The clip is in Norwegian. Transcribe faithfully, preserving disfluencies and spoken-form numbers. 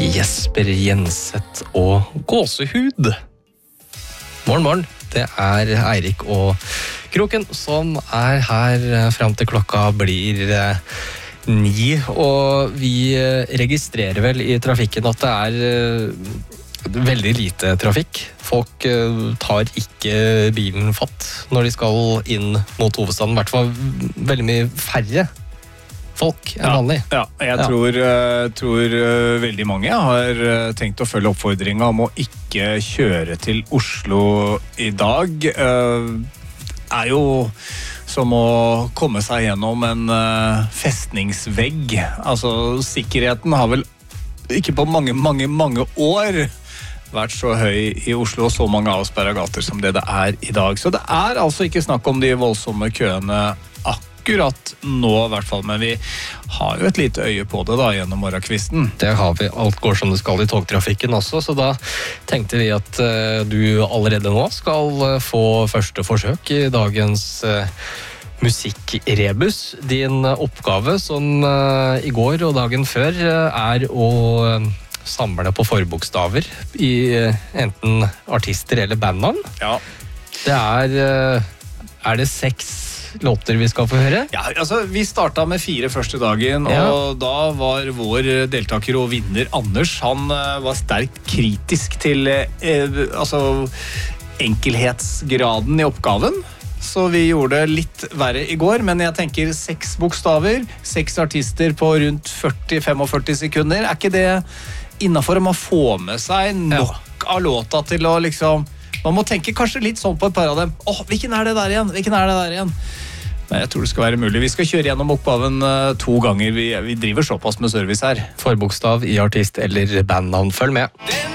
Jesper Jenseth og Gåsehud. Morgen, morgen. Det er Eirik og Kroken som er her frem til klokka blir ni. Og vi registrerer vel i trafikken at det er veldig lite trafikk. Folk tar ikke bilen fatt når de skal inn mot hovedstaden. I hvert fall veldig mye færre folk enn vanlig. Ja, ja, jeg ja. Tror, uh, tror uh, veldig mange har uh, tenkt å følge oppfordringen om å ikke kjøre til Oslo i dag. Uh, er jo som å komme seg gjennom en uh, festningsvegg. Altså, sikkerheten har vel ikke på mange, mange, mange år vært så høy i Oslo og så mange avsperrede gater som det det er i dag. Så det er altså ikke snakk om de voldsomme køene akkurat nå i hvert fall, men vi har jo et lite øye på det da gjennom morgenkvisten. Det har vi. Alt går som det skal i togtrafikken også, så da tenkte vi at uh, du allerede nå skal uh, få første forsøk i dagens uh, musikkrebus. Din uh, oppgave som uh, i går og dagen før uh, er å uh, samle på forbokstaver i uh, enten artister eller bandnavn. Ja. Det er, uh, er det seks låter vi skal få høre? Ja, altså, vi startet med fire første dagen, ja. Og da var vår deltaker og vinner Anders, han uh, var sterkt kritisk til uh, altså, enkelhetsgraden i oppgaven. Så vi gjorde det litt verre i går, men jeg tenker seks bokstaver, seks artister på rundt førti til førtifem sekunder. Er ikke det innenfor å få med seg nok ja. Av låta til å liksom... Man må tenke kanskje litt sånn på et par av dem. Åh, hvilken er det der igjen? Hvilken er det der igjen? Men jeg tror det skal være mulig. Vi skal kjøre gjennom oppgaven uh, to ganger. Vi, vi driver såpass med service her. Forbokstav i artist eller bandnavn. Følg med.